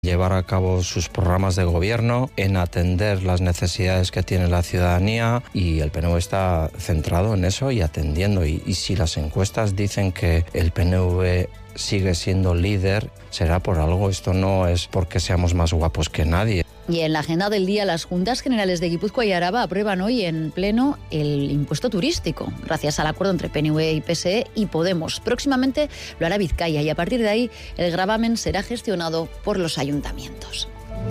llevar a cabo sus programas de gobierno, en atender las necesidades que tiene la ciudadanía, y el PNV está centrado en eso y atendiendo. Y si las encuestas dicen que el PNV sigue siendo líder, será por algo. Esto no es porque seamos más guapos que nadie. Y en la agenda del día, las Juntas Generales de Guipúzcoa y Araba aprueban hoy en pleno el impuesto turístico, gracias al acuerdo entre PNV y PSE y Podemos. Próximamente lo hará Vizcaya y a partir de ahí el gravamen será gestionado por los ayuntamientos.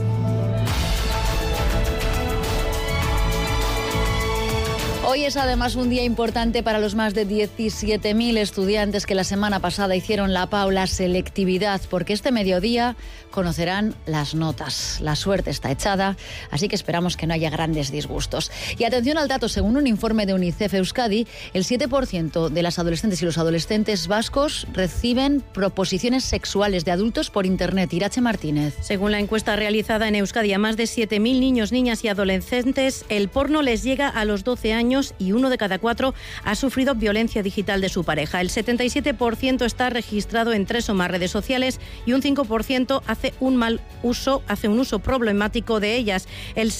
Hoy es además un día importante para los más de 17.000 estudiantes que la semana pasada hicieron la PAU, la selectividad, porque este mediodía conocerán las notas. La suerte está echada, así que esperamos que no haya grandes disgustos. Y atención al dato, según un informe de UNICEF Euskadi, el 7% de las adolescentes y los adolescentes vascos reciben proposiciones sexuales de adultos por Internet. Irache Martínez. Según la encuesta realizada en Euskadi, a más de 7.000 niños, niñas y adolescentes, el porno les llega a los 12 años y 1 de cada 4 ha sufrido violencia digital de su pareja. El 77% está registrado en 3 o más redes sociales y un 5% hace un uso problemático de ellas. El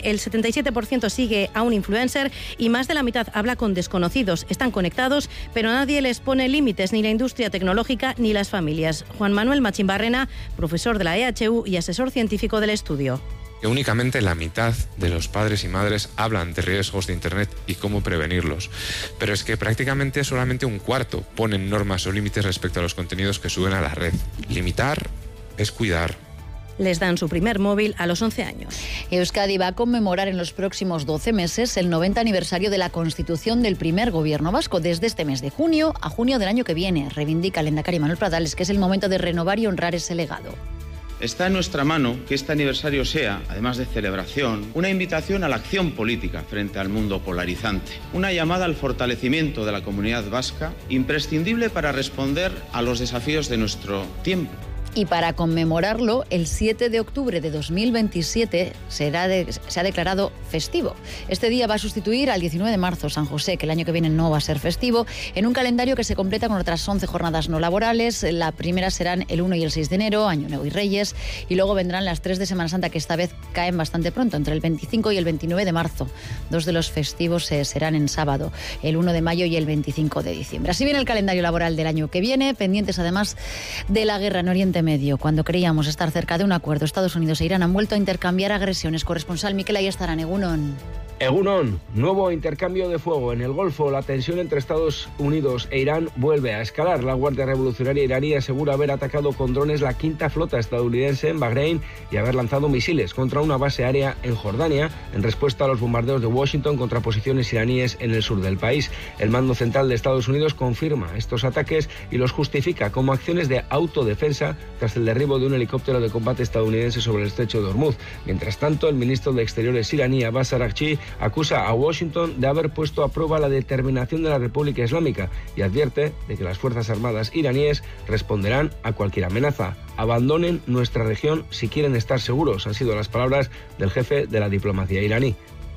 77% sigue a un influencer y más de la mitad habla con desconocidos. Están conectados, pero nadie les pone límites, ni la industria tecnológica ni las familias. Juan Manuel Machimbarrena, profesor de la EHU y asesor científico del estudio. Que únicamente la mitad de los padres y madres hablan de riesgos de Internet y cómo prevenirlos. Pero es que prácticamente solamente un cuarto ponen normas o límites respecto a los contenidos que suben a la red. Limitar es cuidar. Les dan su primer móvil a los 11 años. Euskadi va a conmemorar en los próximos 12 meses el 90 aniversario de la constitución del primer gobierno vasco, desde este mes de junio a junio del año que viene. Reivindica el lehendakari Manuel Pradales que es el momento de renovar y honrar ese legado. Está en nuestra mano que este aniversario sea, además de celebración, una invitación a la acción política frente al mundo polarizante. Una llamada al fortalecimiento de la comunidad vasca, imprescindible para responder a los desafíos de nuestro tiempo. Y para conmemorarlo, el 7 de octubre de 2027 se ha declarado festivo. Este día va a sustituir al 19 de marzo, San José, que el año que viene no va a ser festivo, en un calendario que se completa con otras 11 jornadas no laborales. La primera serán el 1 y el 6 de enero, Año Nuevo y Reyes, y luego vendrán las 3 de Semana Santa, que esta vez caen bastante pronto, entre el 25 y el 29 de marzo. 2 de los festivos serán en sábado, el 1 de mayo y el 25 de diciembre. Así viene el calendario laboral del año que viene, pendientes además de la guerra en Oriente Medio. Cuando creíamos estar cerca de un acuerdo, Estados Unidos e Irán han vuelto a intercambiar agresiones. Corresponsal Mikel Ayestarán, Egunon. Egunon, nuevo intercambio de fuego en el Golfo. La tensión entre Estados Unidos e Irán vuelve a escalar. La Guardia Revolucionaria iraní asegura haber atacado con drones la quinta flota estadounidense en Bahrein y haber lanzado misiles contra una base aérea en Jordania en respuesta a los bombardeos de Washington contra posiciones iraníes en el sur del país. El mando central de Estados Unidos confirma estos ataques y los justifica como acciones de autodefensa tras el derribo de un helicóptero de combate estadounidense sobre el estrecho de Hormuz. Mientras tanto, el ministro de Exteriores iraní, Abbas Araghchi, acusa a Washington de haber puesto a prueba la determinación de la República Islámica y advierte de que las Fuerzas Armadas iraníes responderán a cualquier amenaza. Abandonen nuestra región si quieren estar seguros, han sido las palabras del jefe de la diplomacia iraní.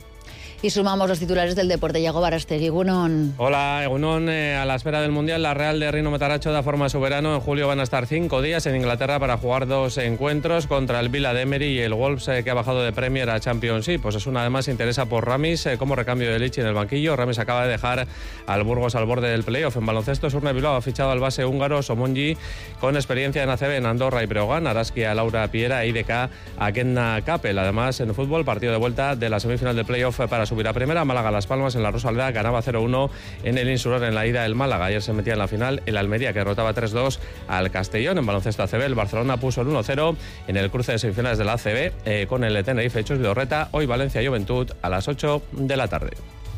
Y sumamos los titulares del deporte. Yago Barastegui, Egunon. Hola, Egunon. A la espera del Mundial, la Real de Rino Metaracho da forma a su verano. En julio van a estar 5 días en Inglaterra para jugar 2 encuentros contra el Villa de Emery y el Wolves, que ha bajado de Premier a Championship. Pues es una, además, interesa por Ramis como recambio de Lichi en el banquillo. Ramis acaba de dejar al Burgos al borde del playoff. En baloncesto, Surne Bilbao ha fichado al base húngaro Somonji con experiencia en ACB en Andorra y Breogán, Araski a Laura Piera e IDK a Kenna Capel. Además, en fútbol, partido de vuelta de la semifinal de playoff para subir a primera. Málaga Las Palmas en la Rosaleda ganaba 0-1 en el Insular en la ida el Málaga. Ayer se metía en la final el Almería, que derrotaba 3-2 al Castellón. En baloncesto ACB, el Barcelona puso el 1-0 en el cruce de semifinales de la ACB con el Tenerife Hechos Vidorreta. Hoy Valencia Juventud a las 8 de la tarde.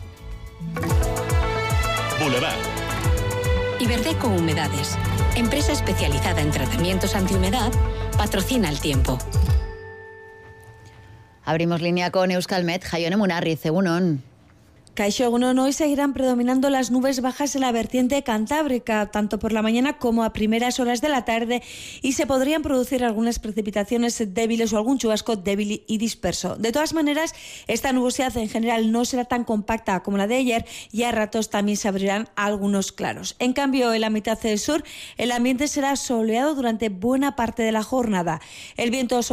Boulevard. Iberdeco Humedades, empresa especializada en tratamientos antihumedad, patrocina el tiempo. Abrimos línea con Euskalmet. Jaione Munarriz, Egunon. Kaixo, hoy seguirán predominando las nubes bajas en la vertiente cantábrica, tanto por la mañana como a primeras horas de la tarde, y se podrían producir algunas precipitaciones débiles o algún chubasco débil y disperso. De todas maneras, esta nubosidad en general no será tan compacta como la de ayer y a ratos también se abrirán algunos claros. En cambio, en la mitad del sur, el ambiente será soleado durante buena parte de la jornada. El viento